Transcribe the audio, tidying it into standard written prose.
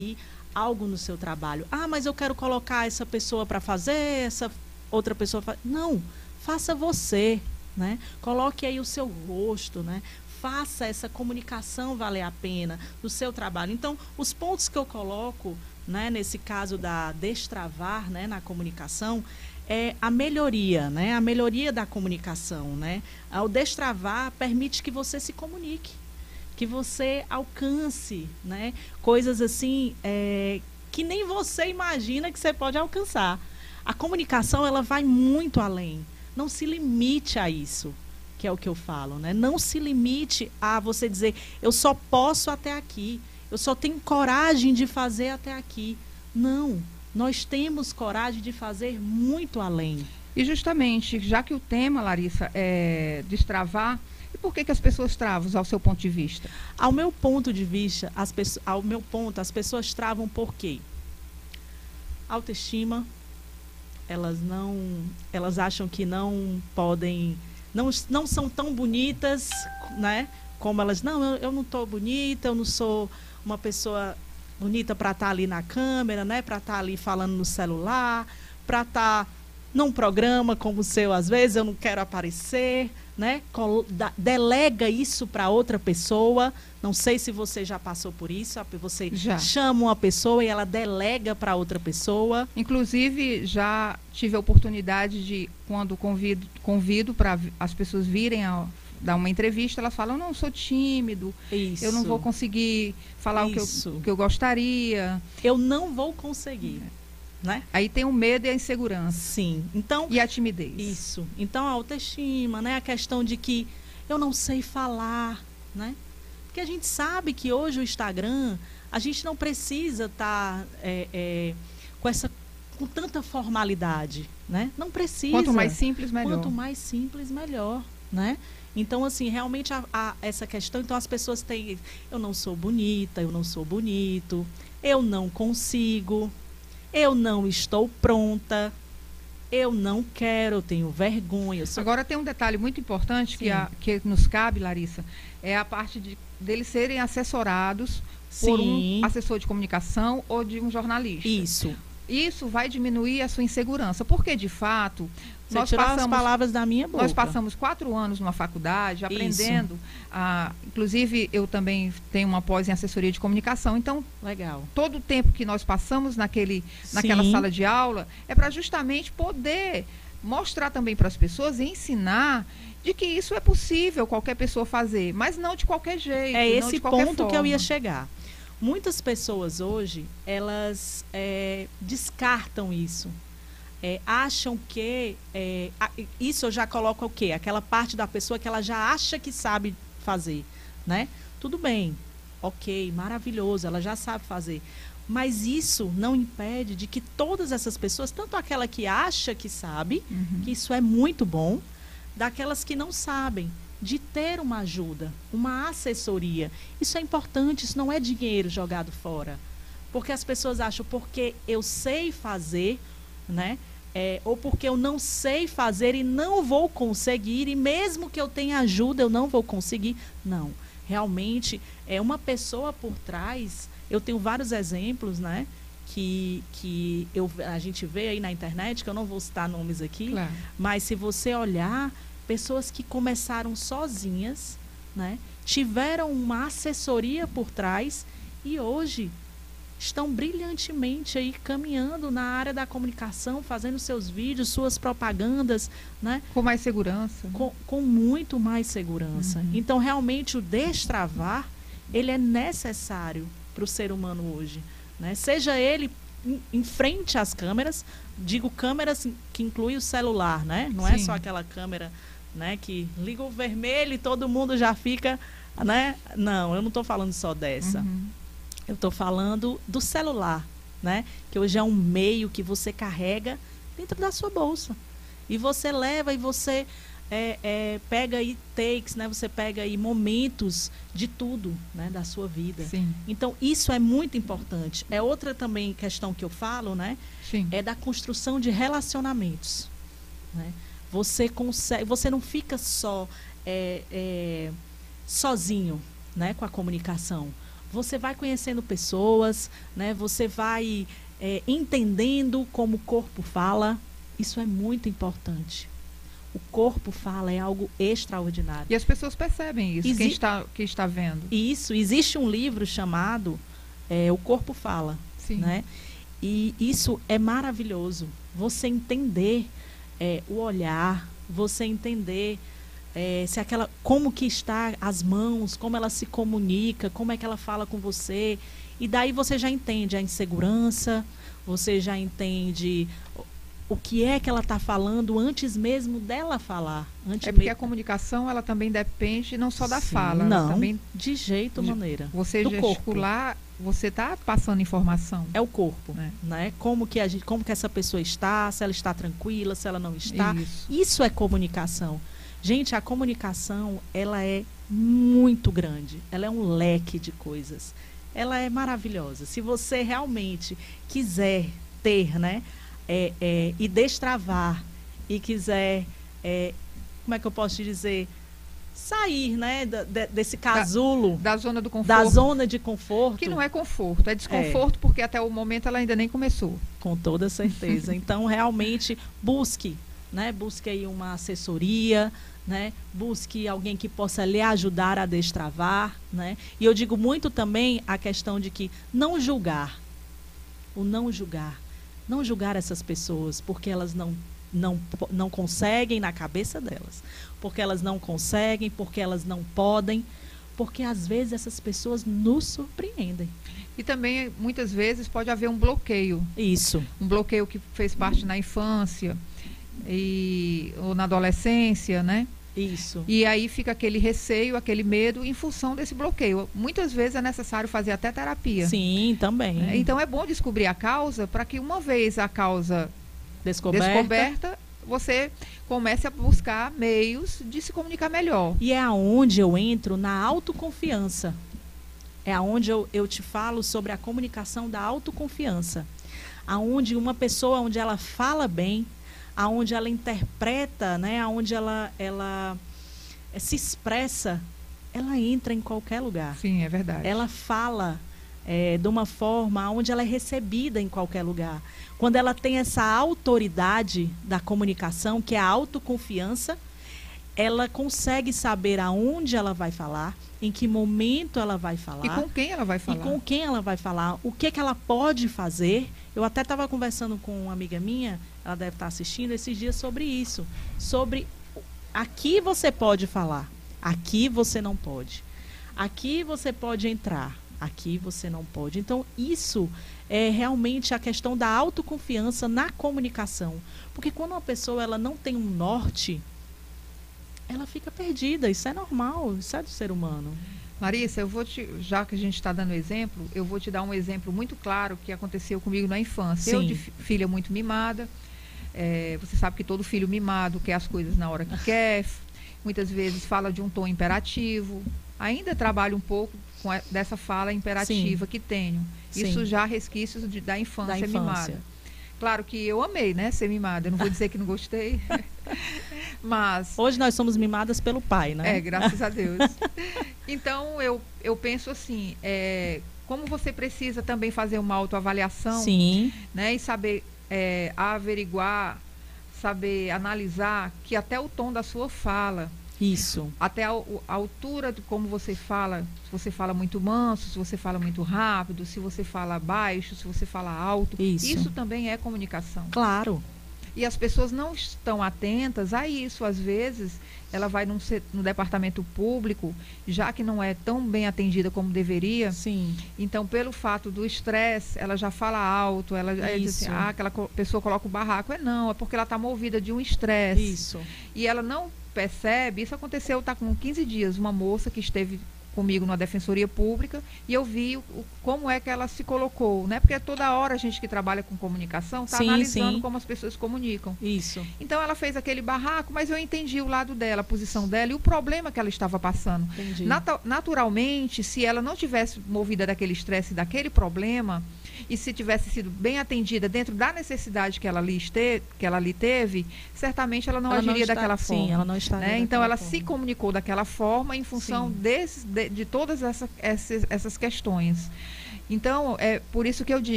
algo no seu trabalho. Ah, mas eu quero colocar essa pessoa para fazer, essa outra pessoa não, faça você, né? Coloque aí o seu rosto, né? Faça essa comunicação valer a pena do seu trabalho. Então, os pontos que eu coloco, né, nesse caso da destravar, né, na comunicação, é a melhoria, né? A melhoria da comunicação, né? Ao destravar, permite que você se comunique, que você alcance, né, coisas assim que nem você imagina que você pode alcançar. A comunicação, ela vai muito além. Não se limite a isso, que é o que eu falo, né? Não se limite a você dizer, eu só posso até aqui, eu só tenho coragem de fazer até aqui. Não, nós temos coragem de fazer muito além. E justamente, já que o tema, Larissa, é destravar, e por que as pessoas travam, ao seu ponto de vista? Ao meu ponto de vista, as pessoas travam por quê? Autoestima, elas acham que não podem, não são tão bonitas, né? Como elas, não, eu não estou bonita, eu não sou uma pessoa bonita para estar ali na câmera, né? Para estar ali falando no celular, para estar num programa como o seu, às vezes eu não quero aparecer, né? Delega isso para outra pessoa. Não sei se você já passou por isso. Você chama uma pessoa e ela delega para outra pessoa. Inclusive, já tive a oportunidade de, quando convido para as pessoas virem dar uma entrevista, elas falam, não, eu sou tímido, eu não vou conseguir falar o que eu gostaria. Eu não vou conseguir. Né? Aí tem o medo e a insegurança. Sim. Então, e a timidez. Isso. Então, a autoestima, né? A questão de que eu não sei falar, né? Porque a gente sabe que hoje o Instagram, a gente não precisa estar com tanta formalidade, né? Não precisa. Quanto mais simples, melhor. Quanto mais simples, melhor, né? Então, assim, realmente essa questão, então as pessoas têm, eu não sou bonita, eu não sou bonito, eu não consigo, eu não estou pronta, eu não quero, eu tenho vergonha. Agora tem um detalhe muito importante que nos cabe, Larissa, é a parte deles serem assessorados por um assessor de comunicação ou de um jornalista. Isso vai diminuir a sua insegurança, porque de fato nós passamos as palavras da minha boca. Nós passamos 4 anos numa faculdade aprendendo. Inclusive, eu também tenho uma pós em assessoria de comunicação. Então, legal. Todo o tempo que nós passamos naquela sala de aula é para justamente poder mostrar também para as pessoas e ensinar de que isso é possível qualquer pessoa fazer, mas não de qualquer jeito. É esse ponto forma. Que eu ia chegar. Muitas pessoas hoje, elas descartam isso. Acham que isso eu já coloco o quê? Aquela parte da pessoa que ela já acha que sabe fazer, né? Tudo bem, ok, maravilhoso, ela já sabe fazer. Mas isso não impede de que todas essas pessoas, tanto aquela que acha que sabe, que isso é muito bom, daquelas que não sabem, de ter uma ajuda, uma assessoria. Isso é importante, isso não é dinheiro jogado fora. Porque as pessoas acham, porque eu sei fazer, né? Ou porque eu não sei fazer e não vou conseguir, e mesmo que eu tenha ajuda, eu não vou conseguir. Não, realmente é uma pessoa por trás. Eu tenho vários exemplos, né? Que a gente vê aí na internet, que eu não vou citar nomes aqui, claro. Mas se você olhar, pessoas que começaram sozinhas, né? Tiveram uma assessoria por trás e hoje estão brilhantemente aí caminhando na área da comunicação, fazendo seus vídeos, suas propagandas, né? Com mais segurança. Com muito mais segurança. Então, realmente, o destravar, ele é necessário para o ser humano hoje, né? Seja ele em frente às câmeras, digo câmeras que inclui o celular, né? Não é só aquela câmera, né, que liga o vermelho e todo mundo já fica, né? Não, eu não estou falando só dessa. Eu estou falando do celular, né? Que hoje é um meio que você carrega dentro da sua bolsa. E você leva e você pega aí takes, né? Você pega aí momentos de tudo, né? Da sua vida. Sim. Então, isso é muito importante. É outra também questão que eu falo, né? Sim. É da construção de relacionamentos, né? Você não fica só sozinho, né? Com a comunicação. você vai conhecendo pessoas, né? Você vai entendendo como o corpo fala. Isso é muito importante. O corpo fala, é algo extraordinário. E as pessoas percebem isso, quem está vendo. Isso, existe um livro chamado O Corpo Fala. Sim. Né? E isso é maravilhoso. Você entender o olhar, você entender como que está as mãos, como ela se comunica, como é que ela fala com você. E daí você já entende a insegurança, você já entende o que é que ela está falando antes mesmo dela falar. Porque a comunicação, ela também depende não só da fala. Não, também, de jeito ou maneira. Você gesticular, você está passando informação. É o corpo, né? Como que essa pessoa está, se ela está tranquila, se ela não está. Isso é comunicação. Gente, a comunicação, ela é muito grande. Ela é um leque de coisas. Ela é maravilhosa. Se você realmente quiser ter, né? E destravar, e quiser, como é que eu posso te dizer, sair, né, desse casulo. Da zona do conforto. Da zona de conforto. Que não é conforto, é desconforto, porque até o momento ela ainda nem começou. Com toda certeza. Então, realmente, busque aí uma assessoria, né? Busque alguém que possa lhe ajudar a destravar, né? E eu digo muito também a questão de que não julgar. O não julgar. Não julgar essas pessoas porque elas não conseguem na cabeça delas. Porque elas não conseguem, porque elas não podem. Porque às vezes essas pessoas nos surpreendem. E também, muitas vezes, pode haver um bloqueio. Isso. Um bloqueio que fez parte na infância ou na adolescência, né? Isso. E aí fica aquele receio, aquele medo em função desse bloqueio. Muitas vezes é necessário fazer até terapia. Sim, também. Então é bom descobrir a causa para que uma vez a causa descoberta, você comece a buscar meios de se comunicar melhor. E é aonde eu entro na autoconfiança. É aonde eu te falo sobre a comunicação da autoconfiança. Aonde uma pessoa, onde ela fala bem, aonde ela interpreta, né, aonde ela se expressa, ela entra em qualquer lugar. Sim, é verdade. Ela fala de uma forma onde ela é recebida em qualquer lugar. Quando ela tem essa autoridade da comunicação, que é a autoconfiança, ela consegue saber aonde ela vai falar, em que momento ela vai falar. E com quem ela vai falar. E com quem ela vai falar, o que ela pode fazer. Eu até estava conversando com uma amiga minha, ela deve estar assistindo esses dias, sobre isso. Sobre aqui você pode falar, aqui você não pode. Aqui você pode entrar, aqui você não pode. Então, isso é realmente a questão da autoconfiança na comunicação. Porque quando uma pessoa ela não tem um norte, ela fica perdida. Isso é normal, isso é do ser humano. Larissa, já que a gente está dando exemplo, eu vou te dar um exemplo muito claro que aconteceu comigo na infância. Sim. Eu, de filha muito mimada, você sabe que todo filho mimado quer as coisas na hora que quer, muitas vezes fala de um tom imperativo. Ainda trabalho um pouco dessa fala imperativa. Sim. Que tenho. Sim. Isso já resquícios da infância mimada. Claro que eu amei, né, ser mimada. Eu não vou dizer que não gostei. Mas hoje nós somos mimadas pelo pai, né? Graças a Deus. Então, eu penso assim, como você precisa também fazer uma autoavaliação. Sim. Né, e saber averiguar, saber analisar, que até o tom da sua fala. Isso. Até a altura de como você fala, se você fala muito manso, se você fala muito rápido, se você fala baixo, se você fala alto. Isso também é comunicação. Claro. E as pessoas não estão atentas a isso. Às vezes, ela vai no departamento público, já que não é tão bem atendida como deveria. Sim. Então, pelo fato do estresse, ela já fala alto, ela diz assim, aquela pessoa coloca o barraco. Não, é porque ela está movida de um estresse. Isso. E ela não percebe. Isso aconteceu, está com 15 dias, uma moça que esteve comigo na Defensoria Pública, e eu vi como é que ela se colocou, né? Porque toda hora a gente que trabalha com comunicação está analisando como as pessoas comunicam. Isso. Então ela fez aquele barraco, mas eu entendi o lado dela, a posição dela e o problema que ela estava passando. Entendi. Naturalmente, se ela não tivesse movida daquele estresse, daquele problema, e se tivesse sido bem atendida dentro da necessidade que ela ali teve, certamente ela não agiria daquela forma. Sim, ela não estaria. Né? Então, ela se comunicou daquela forma em função de todas essas questões. Então, é por isso que eu digo,